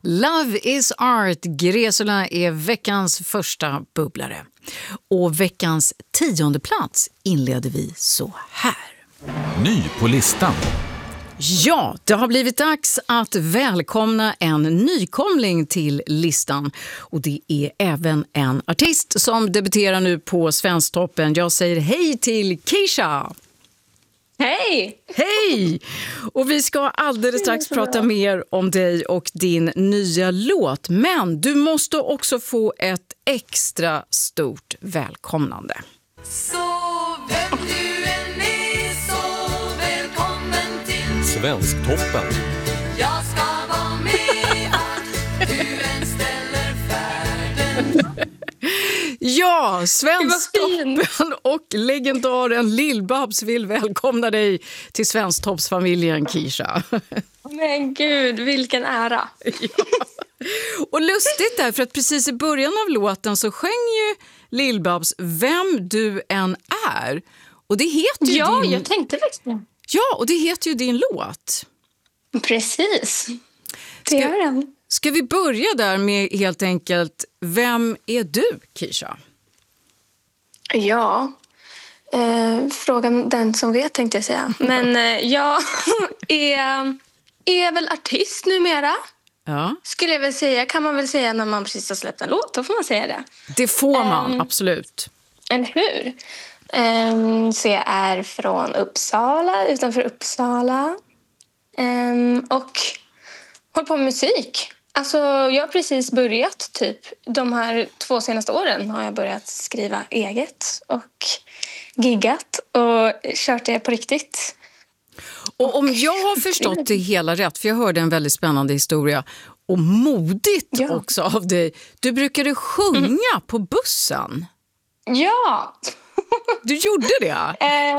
Love is art. Gresula är veckans första bubblare. Och veckans 10:e plats inleder vi så här. Ny på listan. Ja, det har blivit dags att välkomna en nykomling till listan. Och det är även en artist som debuterar nu på Svensktoppen. Jag säger hej till Keisha! Hej! Hej! Och vi ska alldeles strax prata mer om dig och din nya låt. Men du måste också få ett extra stort välkomnande. Så vem du än är så välkommen till Svensktoppen. Jag ska vara med att du än ställer färden. Ja, Svensktoppen och legendaren Lill-Babs vill välkomna dig till Svensktoppsfamiljen, Keisha. Men gud, vilken ära. Ja. Och lustigt där, för att precis i början av låten så sjöng ju Lill-Babs Vem du än är. Och det heter ju jag tänkte faktiskt det. Ja, och det heter ju din låt. Precis. Det gör den. Ska vi börja där med helt enkelt, vem är du, Keisha? Ja, frågan den som vet tänkte jag säga. Men jag är väl artist numera. Ja. Skulle jag väl säga, kan man väl säga när man precis har släppt en låt, då får man säga det. Det får man, absolut. Eller hur? Så jag är från Uppsala, utanför Uppsala. Och håller på med musik. Alltså, jag har precis börjat, typ. De här 2 senaste åren har jag börjat skriva eget och giggat och kört det på riktigt. Och om jag har förstått det hela rätt, för jag hörde en väldigt spännande historia och modigt också av dig. Du brukade sjunga på bussen. Ja! Du gjorde det?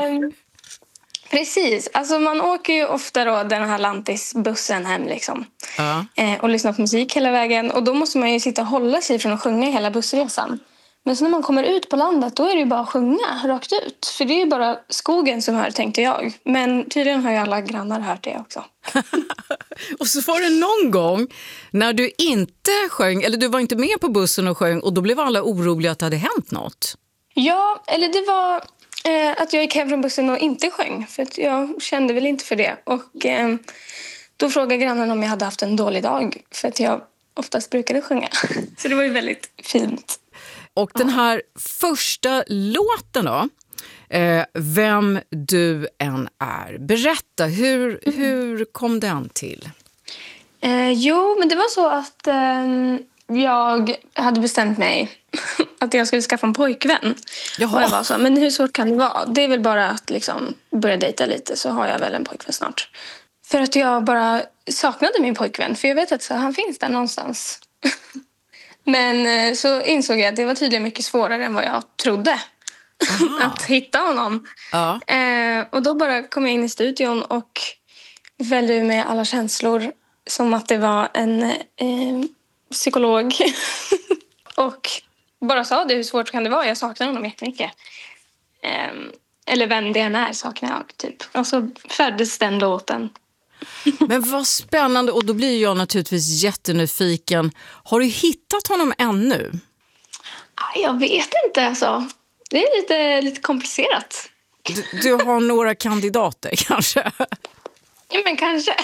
Precis. Alltså man åker ju ofta då den här Lantis-bussen hem liksom. Ja. Och lyssnar på musik hela vägen. Och då måste man ju sitta och hålla sig från att sjunga hela bussresan. Men så när man kommer ut på landet, då är det ju bara att sjunga rakt ut. För det är ju bara skogen som hör, tänkte jag. Men tydligen har ju alla grannar hört det också. Och så var det någon gång när du inte sjöng, eller du var inte med på bussen och sjöng, och då blev alla oroliga att det hade hänt något. Ja, eller det var att jag gick hem från bussen och inte sjöng. För att jag kände väl inte för det. Och då frågade grannen om jag hade haft en dålig dag. För att jag oftast brukade sjunga. Så det var ju väldigt fint. Och den här första låten då, Vem du än är. Berätta, hur kom den till? Jo, men det var så att jag hade bestämt mig att jag skulle skaffa en pojkvän. Jaha. Och jag var så, men hur svårt kan det vara? Det är väl bara att liksom börja dejta lite, så har jag väl en pojkvän snart. För att jag bara saknade min pojkvän, för jag vet att så, han finns där någonstans. Men så insåg jag att det var tydligen mycket svårare än vad jag trodde. Att hitta honom. Ja. Och då bara kom jag in i studion och välde ur med alla känslor som att det var en psykolog. Och bara sa det, hur svårt kan det vara? Jag saknar honom jättemycket. Eller vem det än är saknar jag, typ. Och så föddes den låten. Men vad spännande, och då blir jag naturligtvis jättenyfiken. Har du hittat honom ännu? Jag vet inte, alltså. Det är lite komplicerat. Du har några kandidater kanske? Ja, men kanske.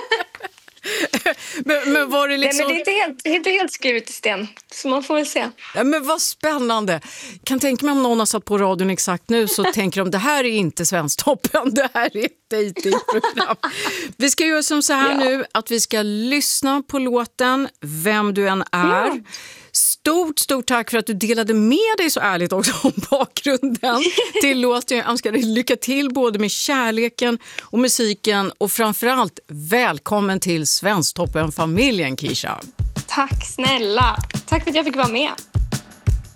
men var det liksom... Nej, men det är inte helt skrivet i sten. Så man får väl se. Ja, men vad spännande. Kan tänka mig om någon har satt på radion exakt nu, så tänker de, det här är inte Svensktoppen, det här är ett dejtingprogram. Vi ska göra som så här nu, att vi ska lyssna på låten Vem du än är. Ja. Stort tack för att du delade med dig så ärligt också om bakgrunden till låten. Jag önskar dig lycka till både med kärleken och musiken, och framförallt välkommen till Svensktoppen-familjen, Keisha. Tack snälla. Tack för att jag fick vara med.